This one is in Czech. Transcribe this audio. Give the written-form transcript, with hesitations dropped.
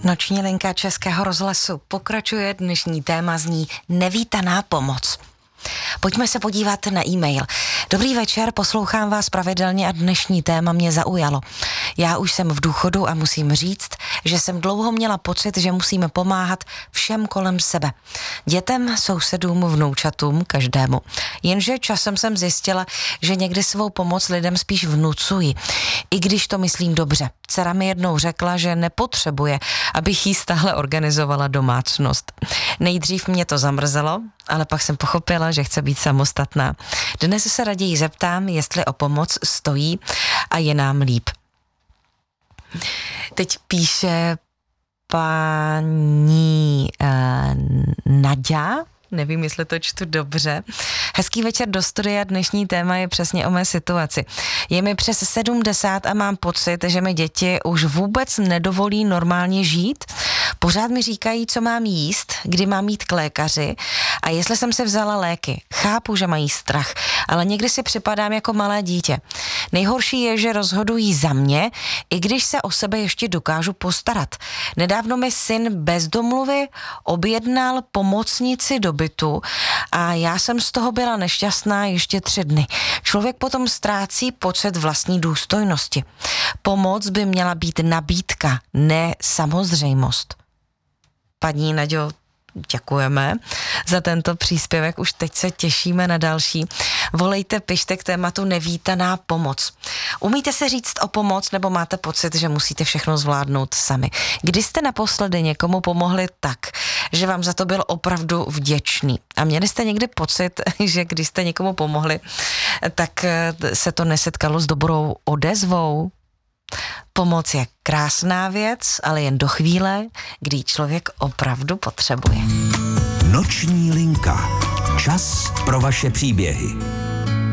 Noční linka Českého rozhlasu pokračuje, dnešní téma zní nevítaná pomoc. Pojďme se podívat na e-mail. Dobrý večer, poslouchám vás pravidelně a dnešní téma mě zaujalo. Já už jsem v důchodu a musím říct, že jsem dlouho měla pocit, že musíme pomáhat všem kolem sebe. Dětem, sousedům, vnoučatům, každému. Jenže časem jsem zjistila, že někdy svou pomoc lidem spíš vnucuji. I když to myslím dobře. Dcera mi jednou řekla, že nepotřebuje, abych jí stále organizovala domácnost. Nejdřív mě to zamrzelo, ale pak jsem pochopila, že chce být samostatná. Dnes se raději zeptám, jestli o pomoc stojí a je nám líp. Teď píše paní Naďa, nevím, jestli to čtu dobře. Hezký večer do studia, dnešní téma je přesně o mé situaci. Je mi přes 70 a mám pocit, že mi děti už vůbec nedovolí normálně žít. Pořád mi říkají, co mám jíst, kdy mám jít k lékaři a jestli jsem si vzala léky. Chápu, že mají strach, ale někdy si připadám jako malé dítě. Nejhorší je, že rozhodují za mě, i když se o sebe ještě dokážu postarat. Nedávno mi syn bez domluvy objednal pomocnici do bytu a já jsem z toho byla nešťastná ještě 3 dny. Člověk potom ztrácí pocit vlastní důstojnosti. Pomoc by měla být nabídka, ne samozřejmost. Paní Naďo, děkujeme za tento příspěvek, už teď se těšíme na další. Volejte, pište k tématu nevítaná pomoc. Umíte si říct o pomoc, nebo máte pocit, že musíte všechno zvládnout sami? Kdy jste naposledy někomu pomohli tak, že vám za to byl opravdu vděčný? A měli jste někdy pocit, že když jste někomu pomohli, tak se to nesetkalo s dobrou odezvou? Pomoc je krásná věc, ale jen do chvíle, kdy člověk opravdu potřebuje. Noční linka. Čas pro vaše příběhy.